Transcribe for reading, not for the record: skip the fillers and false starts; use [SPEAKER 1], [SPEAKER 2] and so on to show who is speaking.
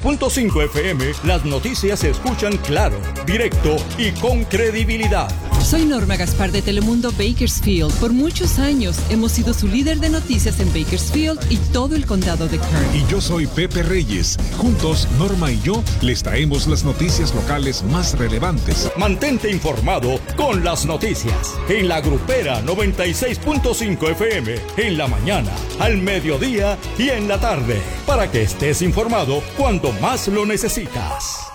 [SPEAKER 1] 96.5 FM, las noticias se escuchan claro, directo y con credibilidad.
[SPEAKER 2] Soy Norma Gaspar de Telemundo Bakersfield. Por muchos años hemos sido su líder de noticias en Bakersfield y todo el condado de Kern.
[SPEAKER 3] Y yo soy Pepe Reyes. Juntos, Norma y yo les traemos las noticias locales más relevantes.
[SPEAKER 1] Mantente informado con las noticias en la Grupera 96.5 FM, en la mañana, al mediodía y en la tarde, para que estés informado cuando más lo necesitas.